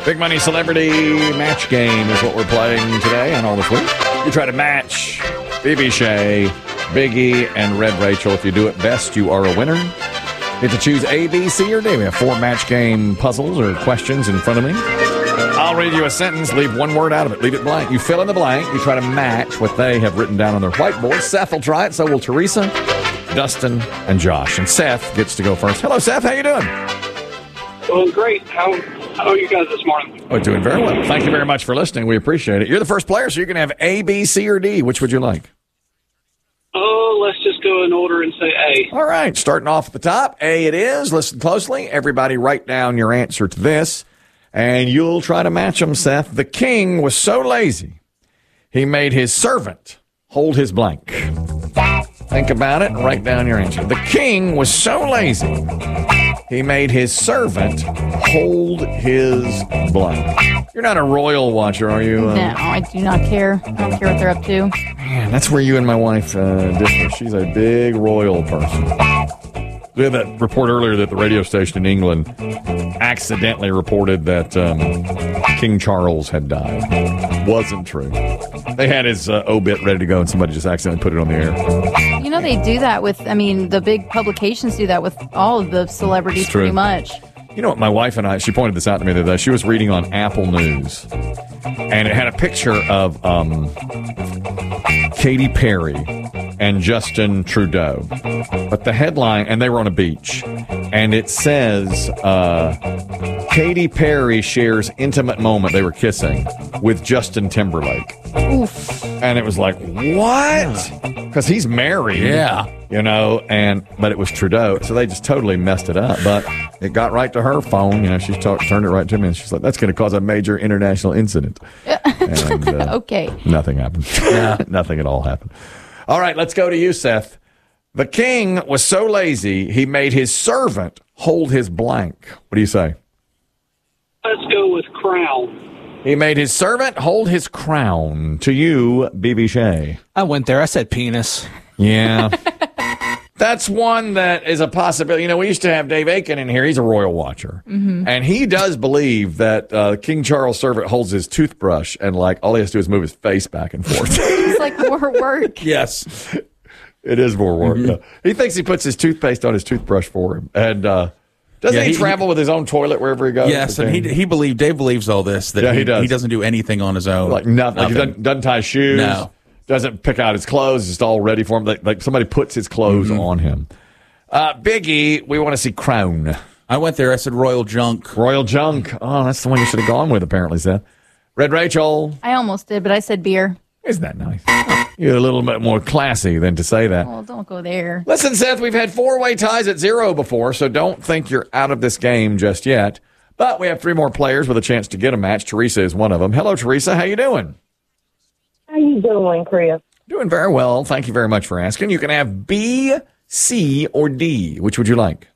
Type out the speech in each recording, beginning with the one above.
Big Money Celebrity Match Game is what we're playing today and all this week. You try to match BB Shea, Biggie, and Red Rachel. If you do it best, you are a winner. You get to choose A, B, C, or D. We have 4 match game puzzles or questions in front of me. I'll read you a sentence, leave one word out of it. Leave it blank. You fill in the blank. You try to match what they have written down on their whiteboard. Seth will try it. So will Teresa, Dustin, and Josh. And Seth gets to go first. Hello, Seth. How you doing? Doing great. How are you guys this morning? Oh, doing very well. Thank you very much for listening. We appreciate it. You're the first player, so you can have A, B, C, or D. Which would you like? Oh, let's just go in order and say A. All right. Starting off at the top. A it is. Listen closely. Everybody write down your answer to this, and you'll try to match them, Seth. The king was so lazy, he made his servant hold his blank. Think about it and write down your answer. The king was so lazy, he made his servant hold his blank. You're not a royal watcher, are you? No, I do not care. I don't care what they're up to. Man, that's where you and my wife differ. She's a big royal person. We had that report earlier that the radio station in England accidentally reported that King Charles had died. Wasn't true. They had his obit ready to go, and somebody just accidentally put it on the air. You know, they do that with, the big publications do that with all of the celebrities pretty much. You know what, my wife and I, she pointed this out to me the other day. She was reading on Apple News, and it had a picture of Katy Perry and Justin Trudeau. But the headline, and they were on a beach, and it says, Katy Perry shares intimate moment, they were kissing, with Justin Timberlake. Oof. And it was like, what? Because he's married. Yeah. You know, but it was Trudeau, so they just totally messed it up. But it got right to her phone. You know, she turned it right to me, and she's like, "That's going to cause a major international incident." And, okay. Nothing happened. Nothing at all happened. All right, let's go to you, Seth. The king was so lazy, he made his servant hold his blank. What do you say? Let's go with crown. He made his servant hold his crown. To you, BB Shea. I went there. I said penis. Yeah. That's one that is a possibility. You know, we used to have Dave Aiken in here. He's a royal watcher. Mm-hmm. And he does believe that King Charles' servant holds his toothbrush and, like, all he has to do is move his face back and forth. It's like more work. Yes. It is more work. Mm-hmm. He thinks he puts his toothpaste on his toothbrush for him. And doesn't he travel with his own toilet wherever he goes? Yes, and Dave believes all this, that he does. He doesn't do anything on his own. Like nothing. Like he doesn't tie shoes. No. Doesn't pick out his clothes. It's just all ready for him. Like somebody puts his clothes on him. Biggie, we want to see crown. I went there. I said royal junk. Royal junk. Oh, that's the one you should have gone with, apparently, Seth. Red Rachel. I almost did, but I said beer. Isn't that nice? You're a little bit more classy than to say that. Oh, don't go there. Listen, Seth, we've had 4-way ties at 0 before, so don't think you're out of this game just yet. But we have 3 more players with a chance to get a match. Teresa is one of them. Hello, Teresa. How you doing? How you doing, Chris? Doing very well. Thank you very much for asking. You can have B, C, or D. Which would you like?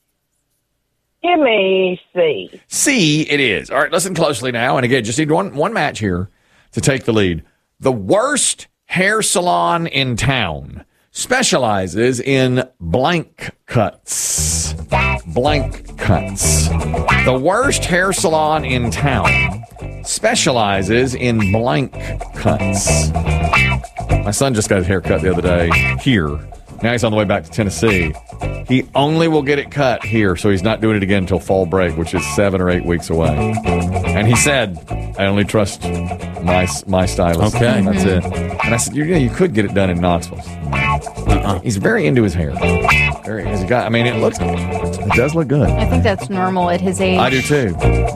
Give me C. C it is. All right, listen closely now. And again, just need one match here to take the lead. The worst hair salon in town specializes in blank cuts. Blank cuts. The worst hair salon in town specializes in blank cuts. My son just got his hair cut the other day here. Now he's on the way back to Tennessee. He only will get it cut here, so he's not doing it again until fall break, which is 7 or 8 weeks away. And he said, I only trust my stylist. Okay. That's it. And I said, you could get it done in Knoxville. He's very into his hair. It does look good. I think that's normal at his age. I do too.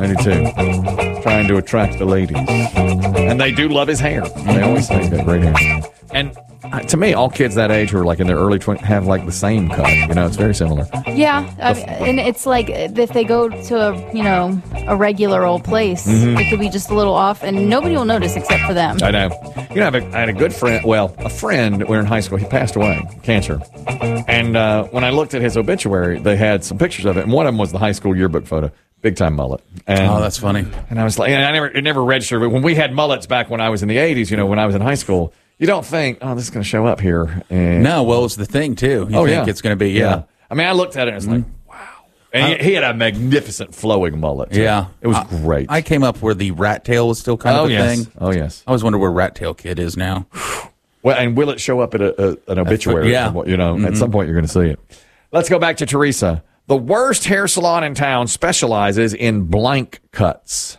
Trying to attract the ladies. And they do love his hair. They always say he's got great hair. And to me, all kids that age who are like in their early 20s have like the same cut. You know, it's very similar. Yeah, and it's like if they go to a regular old place, it could be just a little off, and nobody will notice except for them. I know. You know, I had a good friend. Well, a friend. We were in high school. He passed away, cancer. And when I looked at his obituary, they had some pictures of it, and one of them was the high school yearbook photo. Big time mullet. And, oh, that's funny. And I was like, it never registered. But when we had mullets back when I was in the 80s, when I was in high school. You don't think, this is going to show up here. No, well, it's the thing, too. You think it's going to be, yeah. I mean, I looked at it and it's like, wow. And he had a magnificent flowing mullet. Too. Yeah. It was great. I came up where the rat tail was still kind of a thing. Oh, yes. I always wonder where Rat Tail Kid is now. Well, and will it show up at an obituary? Yeah. At some point you're going to see it. Let's go back to Teresa. The worst hair salon in town specializes in blank cuts.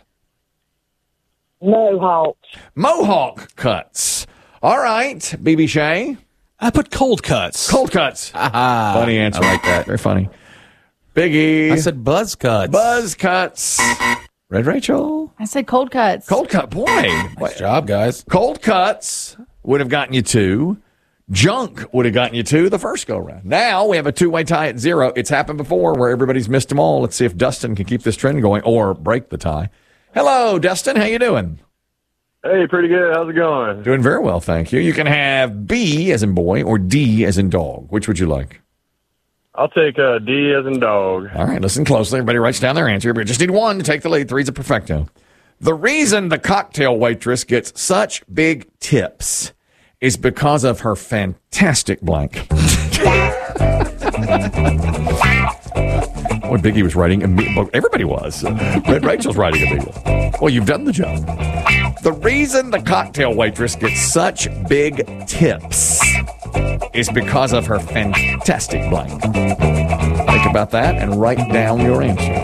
Mohawk cuts. All right, BB Shea. I put cold cuts. Cold cuts. Funny answer. I like that. Very funny. Biggie. I said buzz cuts. Buzz cuts. Red Rachel. I said cold cuts. Cold cut. Boy. Nice job, guys. Cold cuts would have gotten you 2. Junk would have gotten you 2 the first go round. Now we have a 2-way tie at 0. It's happened before where everybody's missed them all. Let's see if Dustin can keep this trend going or break the tie. Hello, Dustin. How you doing? Hey, pretty good. How's it going? Doing very well, thank you. You can have B as in boy or D as in dog. Which would you like? I'll take D as in dog. All right, listen closely. Everybody writes down their answer. But just need 1 to take the lead. 3's a perfecto. The reason the cocktail waitress gets such big tips is because of her fantastic blank. Boy, Biggie was writing everybody was. Red Rachel's writing immediately. Well, you've done the job. The reason the cocktail waitress gets such big tips is because of her fantastic blank. Think about that and write down your answer.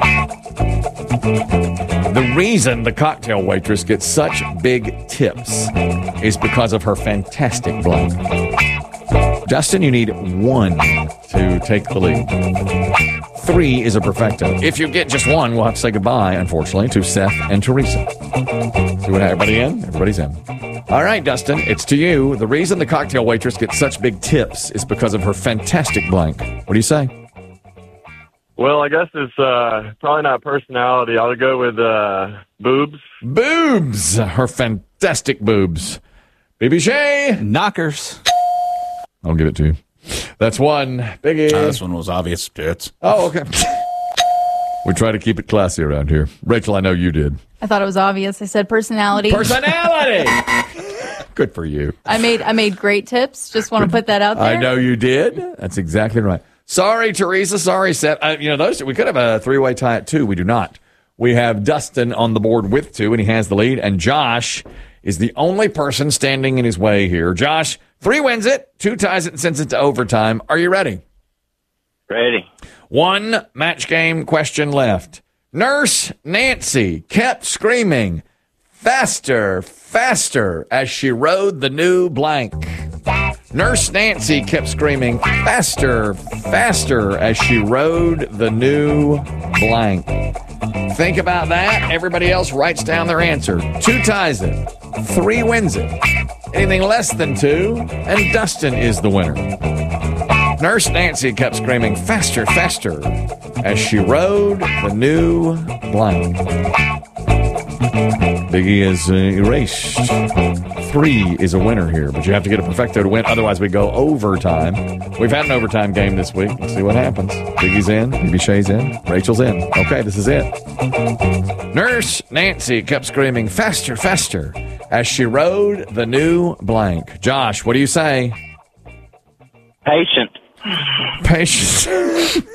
The reason the cocktail waitress gets such big tips is because of her fantastic blank. Justin, you need 1 to take the lead. 3 is a perfecto. If you get just 1, we'll have to say goodbye, unfortunately, to Seth and Teresa. See what everybody in? Everybody's in. All right, Dustin, it's to you. The reason the cocktail waitress gets such big tips is because of her fantastic blank. What do you say? Well, I guess it's probably not personality. I'll go with boobs. Boobs! Her fantastic boobs. BB Shea! Knockers. I'll give it to you. That's 1. Biggie. This one was obvious. Tits. Oh, okay. We try to keep it classy around here. Rachel, I know you did. I thought it was obvious. I said personality. Personality! Good for you. I made great tips. Just want to put that out there. I know you did. That's exactly right. Sorry, Teresa. Sorry, Seth. Those we could have a 3-way tie at 2. We do not. We have Dustin on the board with 2, and he has the lead. And Josh is the only person standing in his way here. Josh, 3 wins it, 2 ties it, and sends it to overtime. Are you ready? Ready. 1 match game question left. Nurse Nancy kept screaming, "Faster, faster," as she rode the new blank. Nurse Nancy kept screaming, "Faster, faster," as she rode the new blank. Think about that. Everybody else writes down their answer. 2 ties it. 3 wins it. Anything less than 2, and Dustin is the winner. Nurse Nancy kept screaming, "Faster, faster," as she rode the new blank. Biggie is erased. 3 is a winner here, but you have to get a perfecto to win. Otherwise, we go overtime. We've had an overtime game this week. Let's see what happens. Biggie's in. BB Shea's in. Rachel's in. Okay, this is it. Nurse Nancy kept screaming, "Faster, faster," as she rode the new blank. Josh, what do you say? Patient. Patient.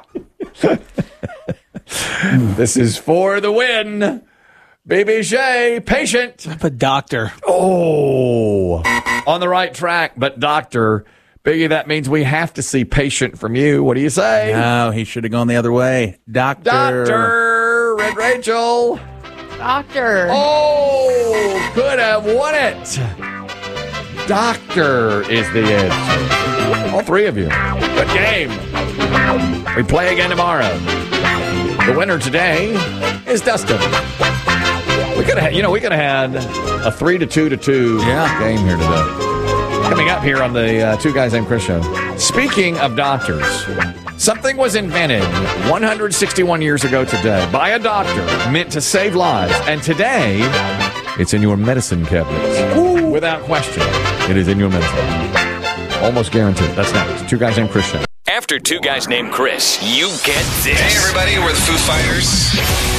This is for the win. BB Shea, patient. I put doctor. Oh, on the right track, but doctor. Biggie, that means we have to see patient from you. What do you say? No, he should have gone the other way. Doctor. Doctor. Red Rachel. Doctor. Oh, could have won it. Doctor is the answer. All 3 of you. Good game. We play again tomorrow. The winner today is Dustin. We could have, we could have had a 3-2 game here today. Coming up here on the Two Guys Named Chris show. Speaking of doctors, something was invented 161 years ago today by a doctor meant to save lives, and today it's in your medicine cabinet. Ooh. Without question, it is in your medicine cabinet. Almost guaranteed. That's next. Two Guys Named Chris show. After Two Guys Named Chris, you get this. Hey, everybody, we're the Foo Fighters.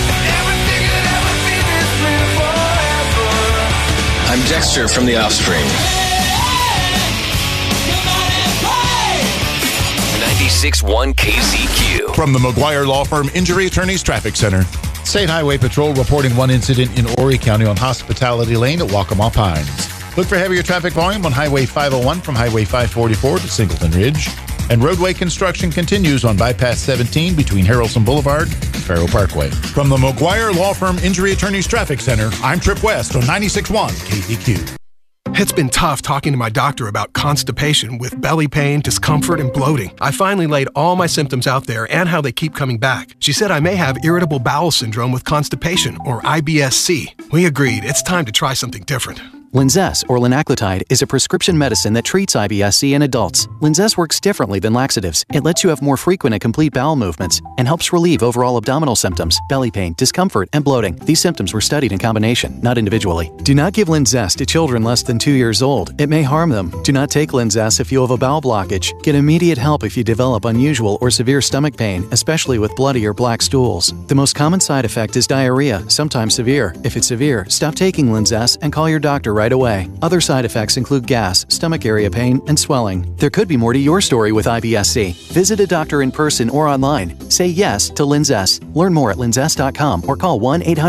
I'm Dexter from The Offspring. 97 96.1 KZQ. From the McGuire Law Firm Injury Attorneys Traffic Center. State Highway Patrol reporting one incident in Horry County on Hospitality Lane at Waccamaw Pines. Look for heavier traffic volume on Highway 501 from Highway 544 to Singleton Ridge. And roadway construction continues on Bypass 17 between Harrelson Boulevard and Farrow Parkway. From the McGuire Law Firm Injury Attorneys Traffic Center, I'm Trip West on 96.1 KZQ. It's been tough talking to my doctor about constipation with belly pain, discomfort, and bloating. I finally laid all my symptoms out there and how they keep coming back. She said I may have irritable bowel syndrome with constipation, or IBS-C. We agreed it's time to try something different. Linzess, or linaclotide, is a prescription medicine that treats IBS-C in adults. Linzess works differently than laxatives. It lets you have more frequent and complete bowel movements and helps relieve overall abdominal symptoms, belly pain, discomfort, and bloating. These symptoms were studied in combination, not individually. Do not give Linzess to children less than 2 years old. It may harm them. Do not take Linzess if you have a bowel blockage. Get immediate help if you develop unusual or severe stomach pain, especially with bloody or black stools. The most common side effect is diarrhea, sometimes severe. If it's severe, stop taking Linzess and call your doctor right away. Other side effects include gas, stomach area pain, and swelling. There could be more to your story with IBS-C. Visit a doctor in person or online. Say yes to Linzess. Learn more at linzess.com or call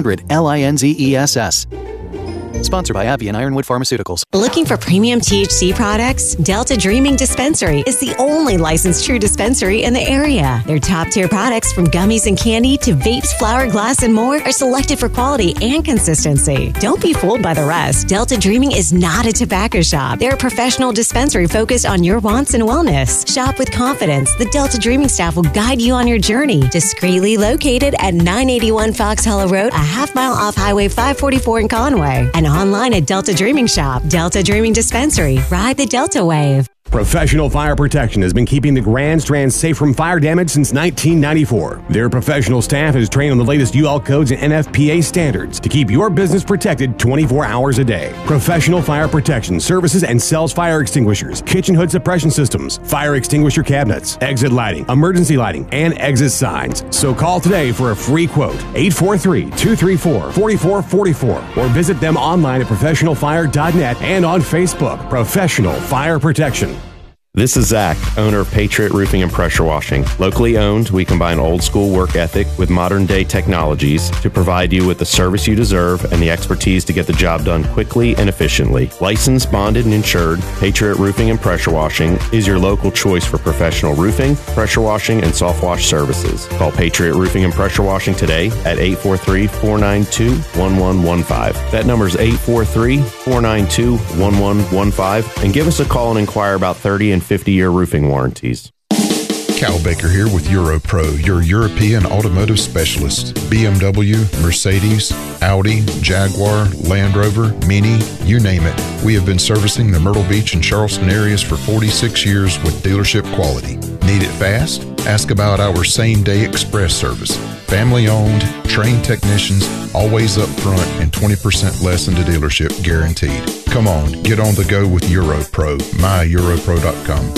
1-800-LINZESS. Sponsored by AbbVie and Ironwood Pharmaceuticals. Looking for premium THC products? Delta Dreaming Dispensary is the only licensed true dispensary in the area. Their top-tier products, from gummies and candy to vapes, flower glass, and more, are selected for quality and consistency. Don't be fooled by the rest. Delta Dreaming is not a tobacco shop. They're a professional dispensary focused on your wants and wellness. Shop with confidence. The Delta Dreaming staff will guide you on your journey. Discreetly located at 981 Fox Hollow Road, a half-mile off Highway 544 in Conway. And online at Delta Dreaming Shop. Delta Dreaming Dispensary. Ride the Delta Wave. Professional Fire Protection has been keeping the Grand Strand safe from fire damage since 1994. Their professional staff is trained on the latest UL codes and NFPA standards to keep your business protected 24 hours a day. Professional Fire Protection services and sells fire extinguishers, kitchen hood suppression systems, fire extinguisher cabinets, exit lighting, emergency lighting, and exit signs. So call today for a free quote, 843-234-4444, or visit them online at professionalfire.net and on Facebook. Professional Fire Protection. This is Zach, owner of Patriot Roofing and Pressure Washing. Locally owned, we combine old school work ethic with modern day technologies to provide you with the service you deserve and the expertise to get the job done quickly and efficiently. Licensed, bonded, and insured, Patriot Roofing and Pressure Washing is your local choice for professional roofing, pressure washing, and soft wash services. Call Patriot Roofing and Pressure Washing today at 843-492-1115. That number is 843-492-1115, and give us a call and inquire about 30 and 50-year roofing warranties. Cal Baker here with EuroPro, your European automotive specialist. BMW, Mercedes, Audi, Jaguar, Land Rover, Mini, you name it. We have been servicing the Myrtle Beach and Charleston areas for 46 years with dealership quality. Need it fast? Ask about our same-day express service. Family-owned, trained technicians, always up front, and 20% less than the dealership guaranteed. Come on, get on the go with EuroPro, myeuropro.com.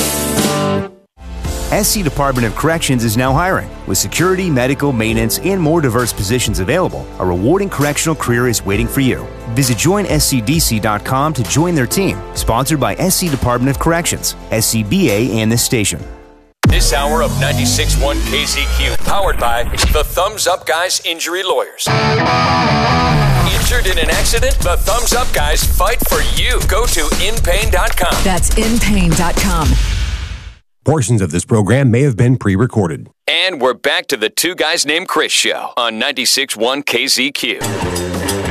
SC Department of Corrections is now hiring. With security, medical, maintenance, and more diverse positions available, a rewarding correctional career is waiting for you. Visit joinscdc.com to join their team. Sponsored by SC Department of Corrections, SCBA, and this station. This hour of 96.1 KZQ, powered by the Thumbs Up Guys Injury Lawyers. Injured in an accident? The Thumbs Up Guys fight for you. Go to inpain.com. That's inpain.com. Portions of this program may have been pre-recorded. And we're back to the Two Guys Named Chris show on 96.1 KZQ.